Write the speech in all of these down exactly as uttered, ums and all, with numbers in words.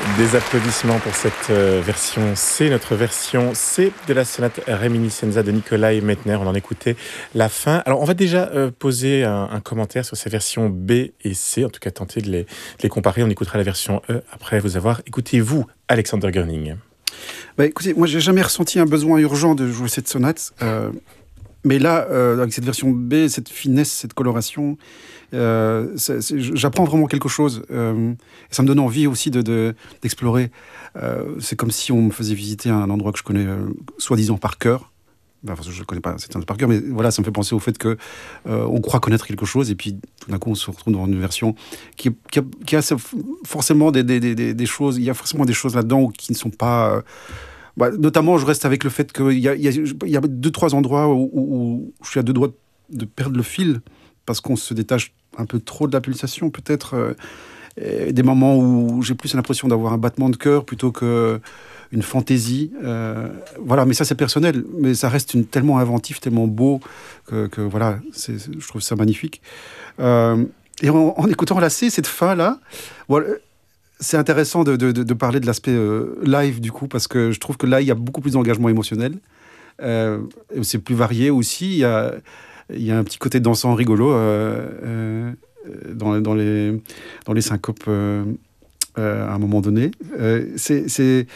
Des applaudissements pour cette euh, version C, notre version C de la sonate Reminiscenza de Nikolai Medtner. On en écoutait la fin. Alors, on va déjà euh, poser un, un commentaire sur ces versions B et C, en tout cas tenter de les, de les comparer. On écoutera la version E après vous avoir écouté, vous, Alexander Görning. Bah, écoutez, moi, j'ai jamais ressenti un besoin urgent de jouer cette sonate. Euh, mais là, euh, avec cette version B, cette finesse, cette coloration, euh, c'est, c'est, j'apprends vraiment quelque chose. Euh, et ça me donne envie aussi de, de, d'explorer. Euh, c'est comme si on me faisait visiter un endroit que je connais euh, soi-disant par cœur. Enfin, je ne connais pas c'est un par cœur, mais voilà, ça me fait penser au fait que euh, on croit connaître quelque chose et puis tout d'un coup on se retrouve dans une version qui, qui a, qui a forcément des, des, des, des choses. Il y a forcément des choses là-dedans qui ne sont pas. Euh, bah, notamment, je reste avec le fait qu'il y a, il y a, il y a deux trois endroits où, où, où je suis à deux doigts de perdre le fil parce qu'on se détache un peu trop de la pulsation, peut-être. Euh, et des moments où j'ai plus l'impression d'avoir un battement de cœur plutôt que une fantaisie, euh, voilà, mais ça c'est personnel, mais ça reste une, tellement inventif, tellement beau que, que voilà, c'est, c'est, je trouve ça magnifique. Euh, et en, en écoutant la C, cette fin là, voilà, c'est intéressant de, de, de parler de l'aspect euh, live du coup, parce que je trouve que là il y a beaucoup plus d'engagement émotionnel, euh, c'est plus varié aussi. Il y a, il y a un petit côté dansant rigolo euh, euh, dans, dans les dans les syncopes euh, euh, à un moment donné. Euh, c'est, c'est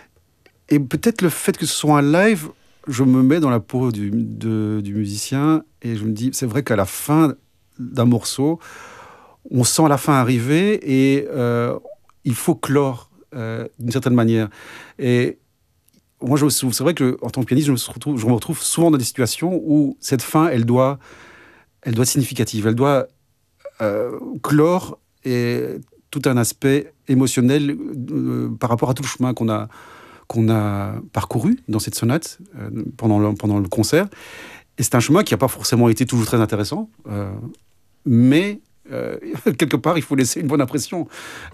Et peut-être le fait que ce soit un live, je me mets dans la peau du, de, du musicien et je me dis, c'est vrai qu'à la fin d'un morceau, on sent la fin arriver et euh, il faut clore euh, d'une certaine manière. Et moi, je, c'est vrai qu'en tant que pianiste, je me, retrouve, je me retrouve souvent dans des situations où cette fin, elle doit, elle doit être significative, elle doit euh, clore et tout un aspect émotionnel euh, par rapport à tout le chemin qu'on a qu'on a parcouru dans cette sonate euh, pendant, le, pendant le concert. Et c'est un chemin qui n'a pas forcément été toujours très intéressant, euh, mais euh, quelque part, il faut laisser une bonne impression.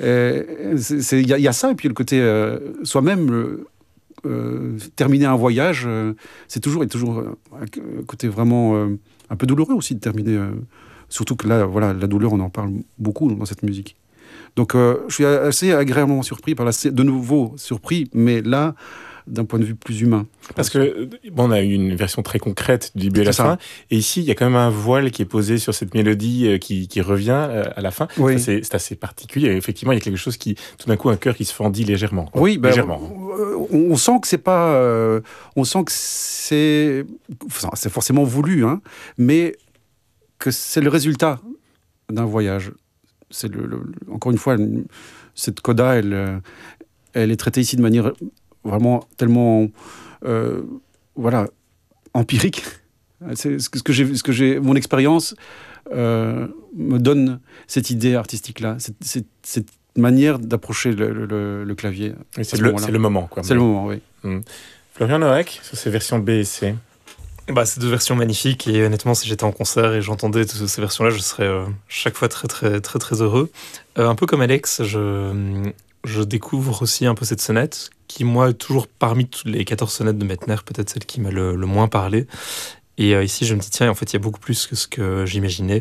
Il y, y a ça, et puis le côté euh, soi-même, euh, terminer un voyage, euh, c'est toujours, est toujours un côté vraiment euh, un peu douloureux aussi de terminer. Euh, surtout que là, voilà, la douleur, on en parle beaucoup dans cette musique. Donc, euh, je suis assez agréablement surpris par la C, de nouveau surpris, mais là, d'un point de vue plus humain. Parce que, bon, on a eu une version très concrète du début à la fin, et ici, il y a quand même un voile qui est posé sur cette mélodie euh, qui, qui revient euh, à la fin. Oui. Ça, c'est, c'est assez particulier. Et effectivement, il y a quelque chose qui, tout d'un coup, un cœur qui se fendit légèrement. Quoi. Oui, ben, légèrement. On, on sent que c'est pas, euh, on sent que c'est, enfin, c'est forcément voulu, hein, mais que c'est le résultat d'un voyage. C'est le, le, encore une fois, cette coda, elle, elle est traitée ici de manière vraiment tellement, euh, voilà, empirique. C'est ce que j'ai, ce que j'ai, mon expérience euh, me donne cette idée artistique-là, cette, cette, cette manière d'approcher le, le, le clavier. C'est le, c'est le moment, quoi. C'est le moment, oui. Mmh. Florian Noack, sur ces versions B et C. Bah, c'est deux versions magnifiques et honnêtement, si j'étais en concert et j'entendais toutes ces versions-là, je serais euh, chaque fois très très très très heureux. Euh, un peu comme Alex, je, je découvre aussi un peu cette sonate qui, moi, toujours parmi toutes les quatorze sonates de Medtner, peut-être celle qui m'a le, le moins parlé. Et euh, ici, je me dis, tiens, en fait, il y a beaucoup plus que ce que j'imaginais.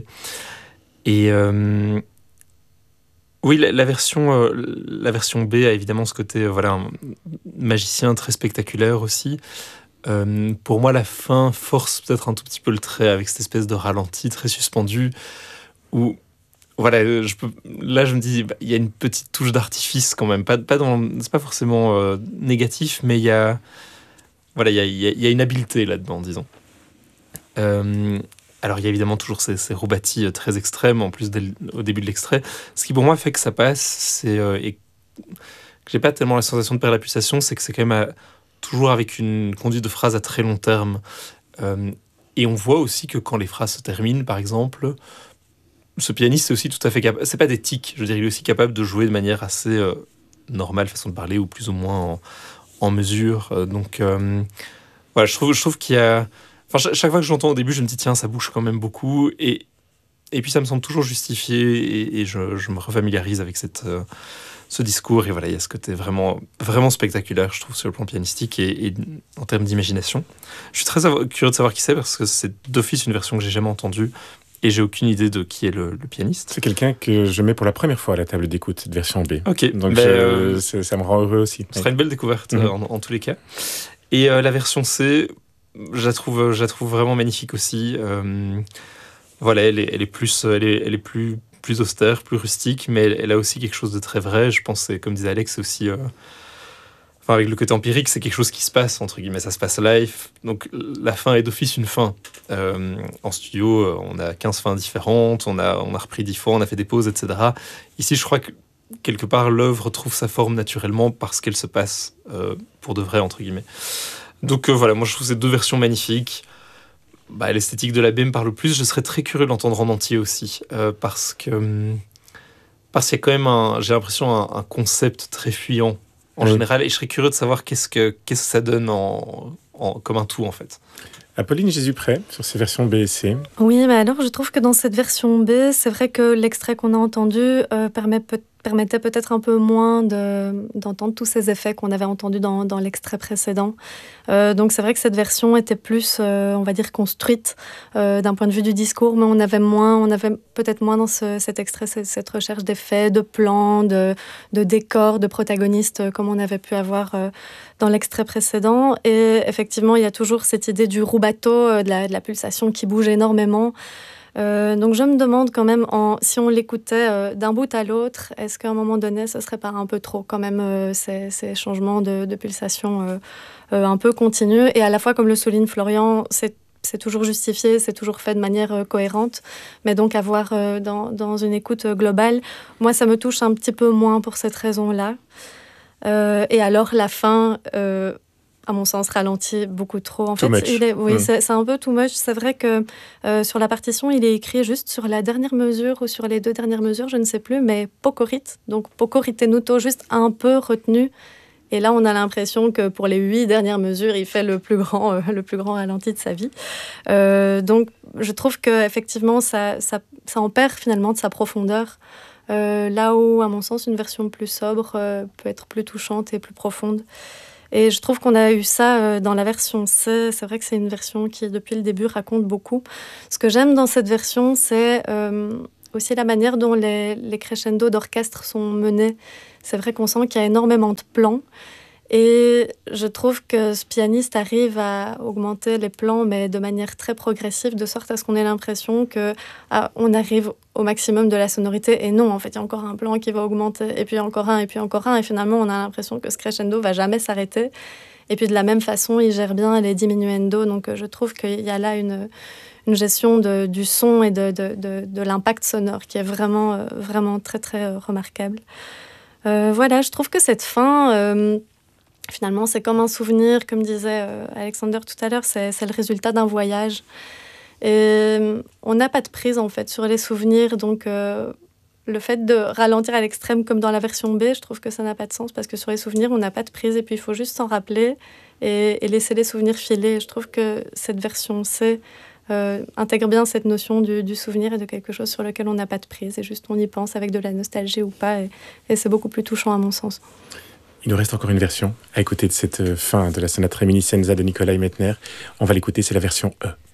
Et euh, oui, la, la, version, euh, la version B a évidemment ce côté, euh, voilà, un magicien très spectaculaire aussi. Euh, pour moi, la fin force peut-être un tout petit peu le trait avec cette espèce de ralenti très suspendu où, voilà, je peux, là je me dis, bah, il y a une petite touche d'artifice quand même, pas, pas dans, c'est pas forcément euh, négatif, mais il y a, voilà, il y a, il y a, il y a une habileté là-dedans, disons. Euh, alors il y a évidemment toujours ces, ces roubattis très extrêmes, en plus dès, au début de l'extrait. Ce qui pour moi fait que ça passe, c'est, euh, et que j'ai pas tellement la sensation de perdre la pulsation, c'est que c'est quand même à, toujours avec une conduite de phrase à très long terme. Euh, et on voit aussi que quand les phrases se terminent, par exemple, ce pianiste est aussi tout à fait capable... C'est pas des tics, je veux dire, il est aussi capable de jouer de manière assez euh, normale, façon de parler, ou plus ou moins en, en mesure. Euh, donc, euh, voilà, je trouve, je trouve qu'il y a... Enfin, chaque, chaque fois que je l'entends au début, je me dis, tiens, ça bouge quand même beaucoup. Et, et puis, ça me semble toujours justifié, et, et je, je me refamiliarise avec cette... Euh, ce discours, et voilà, il y a ce côté vraiment, vraiment spectaculaire, je trouve, sur le plan pianistique et, et en termes d'imagination. Je suis très savoir, curieux de savoir qui c'est, parce que c'est d'office une version que j'ai jamais entendue, et j'ai aucune idée de qui est le, le pianiste. C'est quelqu'un que je mets pour la première fois à la table d'écoute, cette version B. Ok, donc ben, je, euh, ça, ça me rend heureux aussi. Ce sera une belle découverte mm-hmm. euh, en, en tous les cas. Et euh, la version C, je la trouve, je la trouve vraiment magnifique aussi. Euh, voilà, elle est, elle est plus, elle est, elle est plus, plus austère, plus rustique, mais elle, elle a aussi quelque chose de très vrai. Je pense, c'est, comme disait Alex, c'est aussi, euh, enfin, avec le côté empirique, c'est quelque chose qui se passe entre guillemets, ça se passe live. Donc la fin est d'office une fin. Euh, en studio, on a quinze fins différentes, on a, on a repris dix fois, on a fait des pauses, et cetera. Ici, je crois que quelque part, l'œuvre trouve sa forme naturellement parce qu'elle se passe euh, pour de vrai, entre guillemets. Donc euh, voilà, moi je trouve ces deux versions magnifiques. Bah, l'esthétique de la B me parle le plus. Je serais très curieux de l'entendre en entier aussi, euh, parce que parce qu'il y a quand même, un, j'ai l'impression, un, un concept très fuyant en oui. général, et je serais curieux de savoir qu'est-ce que, qu'est-ce que ça donne en, en, comme un tout, en fait. Apolline Jésus-Près, sur ces versions B et C. Oui, mais alors je trouve que dans cette version B, c'est vrai que l'extrait qu'on a entendu euh, permet peut- permettait peut-être un peu moins de, d'entendre tous ces effets qu'on avait entendus dans, dans l'extrait précédent. Euh, donc c'est vrai que cette version était plus, euh, on va dire, construite euh, d'un point de vue du discours, mais on avait moins, on avait peut-être moins dans ce, cet extrait cette, cette recherche d'effets, de plans, de, de décors, de protagonistes, euh, comme on avait pu avoir euh, dans l'extrait précédent. Et effectivement, il y a toujours cette idée du roubateau, euh, de, la, de la pulsation qui bouge énormément. Euh, donc je me demande quand même, en, si on l'écoutait euh, d'un bout à l'autre, est-ce qu'à un moment donné, ce serait pas un peu trop quand même euh, ces, ces changements de, de pulsation euh, euh, un peu continus. Et à la fois, comme le souligne Florian, c'est, c'est toujours justifié, c'est toujours fait de manière euh, cohérente. Mais donc avoir euh, dans, dans une écoute globale, moi ça me touche un petit peu moins pour cette raison-là. Euh, et alors la fin... Euh, à mon sens, ralentit beaucoup trop. En too fait, much. Il est, oui, mm. c'est, c'est un peu too much. C'est vrai que euh, sur la partition, il est écrit juste sur la dernière mesure ou sur les deux dernières mesures, je ne sais plus, mais poco-rite, donc poco ritenuto, juste un peu retenu. Et là, on a l'impression que pour les huit dernières mesures, il fait le plus grand, euh, le plus grand ralenti de sa vie. Euh, donc, je trouve qu'effectivement, ça, ça, ça en perd finalement de sa profondeur. Euh, là où, à mon sens, une version plus sobre euh, peut être plus touchante et plus profonde. Et je trouve qu'on a eu ça dans la version C. C'est vrai que c'est une version qui, depuis le début, raconte beaucoup. Ce que j'aime dans cette version, c'est euh, aussi la manière dont les, les crescendos d'orchestre sont menés. C'est vrai qu'on sent qu'il y a énormément de plans. Et je trouve que ce pianiste arrive à augmenter les plans, mais de manière très progressive, de sorte à ce qu'on ait l'impression qu'on ah, arrive au maximum de la sonorité. Et non, en fait, il y a encore un plan qui va augmenter, et puis encore un, et puis encore un. Et finalement, on a l'impression que ce crescendo ne va jamais s'arrêter. Et puis de la même façon, il gère bien les diminuendo. Donc je trouve qu'il y a là une, une gestion de, du son et de, de, de, de l'impact sonore qui est vraiment, vraiment très, très remarquable. Euh, voilà, je trouve que cette fin... Euh, Finalement, c'est comme un souvenir, comme disait euh, Alexander tout à l'heure, c'est, c'est le résultat d'un voyage. Et euh, on n'a pas de prise, en fait, sur les souvenirs. Donc, euh, le fait de ralentir à l'extrême, comme dans la version B, je trouve que ça n'a pas de sens, parce que sur les souvenirs, on n'a pas de prise, et puis il faut juste s'en rappeler et, et laisser les souvenirs filer. Je trouve que cette version C euh, intègre bien cette notion du, du souvenir et de quelque chose sur lequel on n'a pas de prise, et juste on y pense avec de la nostalgie ou pas, et, et c'est beaucoup plus touchant, à mon sens. Il nous reste encore une version à écouter de cette fin de la sonate Réminiscenza de Nikolai Mettner. On va l'écouter, c'est la version E.